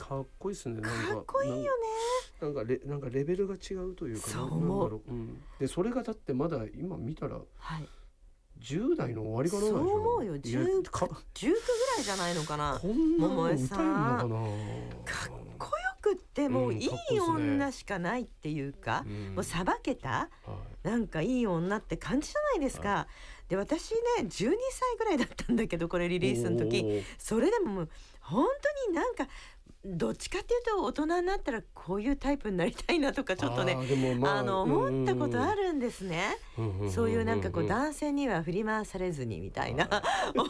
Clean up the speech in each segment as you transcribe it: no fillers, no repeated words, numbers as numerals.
かっこいいですね。 かっこいいよね。 なんかレベルが違うというか、 そう思う。 でそれがだってまだ今見たら、 はい、 10代の終わりかな。 そう思うよ。19ぐらいじゃないのかな。 こんなの歌えるのかな。 かっこよくってもういい女しかないっていうか、もうさばけた、なんかいい女って感じじゃないですか。で私ね12歳ぐらいだったんだけど、これリリースの時、それでももう本当になんかどっちかっていうと大人になったらこういうタイプになりたいなとかちょっとね、思ったことあるんですね。そういうなんかこう男性には振り回されずにみたいなそんな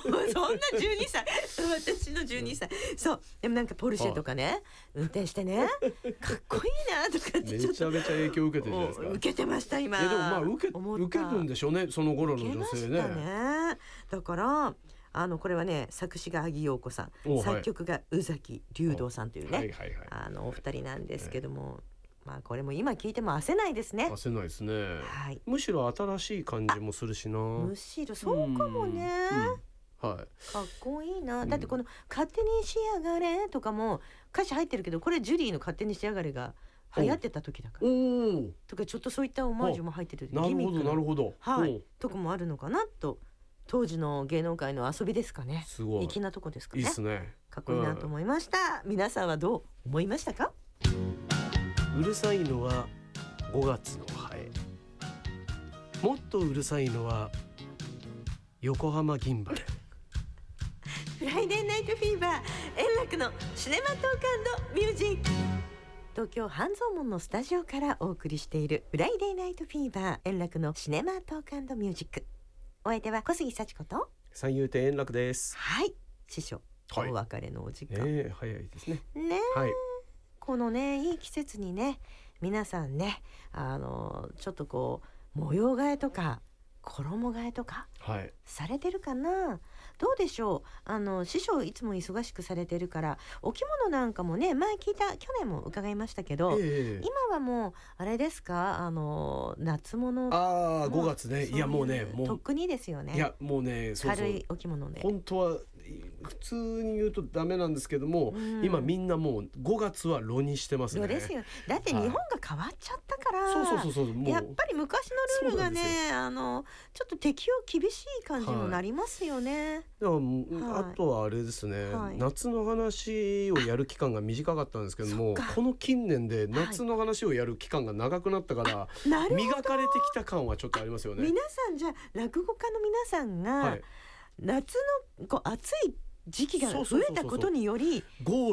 12歳私の12歳、そうでもなんかポルシェとかね運転してねかっこいいなとかってめちゃめちゃ影響を受けてるじゃないですか。 受けてました今。 でもまあ受けるんでしょうね、その頃の女性ね。 だからこれはね作詞が萩陽子さん、作曲が宇崎竜童さんというね、お二人なんですけども、まあこれも今聞いても焦ないですね。 焦ないですね、むしろ新しい感じもするしな。 むしろそうかもね、かっこいいな。だってこの勝手にしやがれとかも歌詞入ってるけど、これジュリーの勝手にしやがれが流行ってた時だからとか、ちょっとそういったオマージュも入ってる。 なるほどなるほど、 とこもあるのかなと。当時の芸能界の遊びですかね。すごい粋なとこですかね。 いいですね。 かっこいいなと思いました。皆さんはどう思いましたか？ うるさいのは5月のハエ、もっとうるさいのは横浜銀蝿。 フライデーナイトフィーバー、円楽のシネマトーク&ミュージック。東京半蔵門のスタジオからお送りしているフライデーナイトフィーバー、円楽のシネマトーク&ミュージック。お相手は小杉幸子と三遊亭円楽です。 はい、師匠、お別れのお時間、 早いですね。 このねいい季節にね、皆さんねちょっとこう模様替えとか衣替えとかされてるかな。どうでしょう。師匠いつも忙しくされてるからお着物なんかもね、前聞いた、去年も伺いましたけど、今はもうあれですか、夏物。 5月ね。いやもうね、もうとっくにですよね。 いやもうね、 軽いお着物で本当は普通に言うとダメなんですけども、今みんなもう5月は炉にしてますね。 炉ですよ。だって日本が変わっちゃったから、 もうやっぱり昔のルールがね、ちょっと適用厳しい感じになりますよね。 あとはあれですね、夏の話をやる期間が短かったんですけども、この近年で夏の話をやる期間が長くなったから、磨かれてきた感はちょっとありますよね。 皆さんじゃあ落語家の皆さんが、夏のこう暑い時期が増えたことにより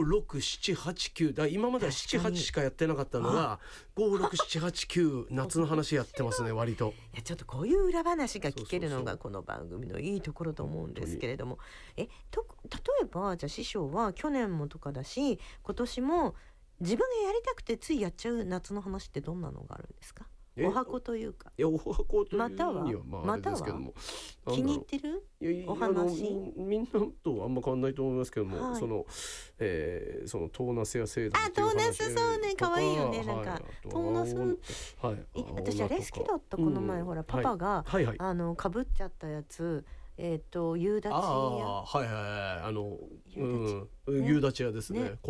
5、6、7、8、9だ、今までは7、8しかやってなかったのが5、6、7、8、9夏の話やってますね。割とちょっとこういう裏話が聞けるのがこの番組のいいところと思うんですけれども、例えばじゃあ師匠は去年もとかだし今年も自分がやりたくてついやっちゃう夏の話ってどんなのがあるんですか？お箱というか、 お箱というにはまたは気に入ってるお話、 みんなとあんま変わんないと思いますけども、そのトーナスやセーダートーナス、そうね、可愛いよね。なんかトーナス、私あれ好きだった。この前ほらパパがかぶっちゃったやつ、夕立屋、 夕立屋ですね。